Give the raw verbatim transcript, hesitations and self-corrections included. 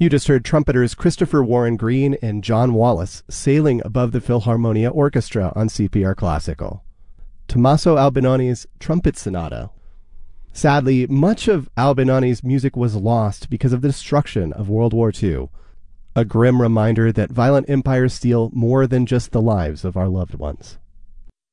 You just heard trumpeters Christopher Warren Green and John Wallace sailing above the Philharmonia Orchestra on C P R Classical. Tommaso Albinoni's Trumpet Sonata. Sadly, much of Albinoni's music was lost because of the destruction of World War Two, a grim reminder that violent empires steal more than just the lives of our loved ones.